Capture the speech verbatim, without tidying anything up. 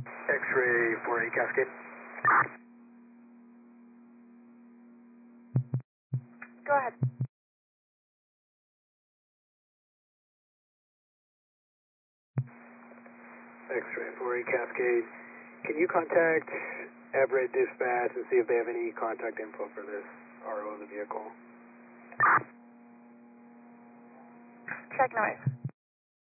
X-ray four eight Cascade. Go ahead. X-ray four eight Cascade. Can you contact Everett Dispatch and see if they have any contact info for this R O of the vehicle? Check noise.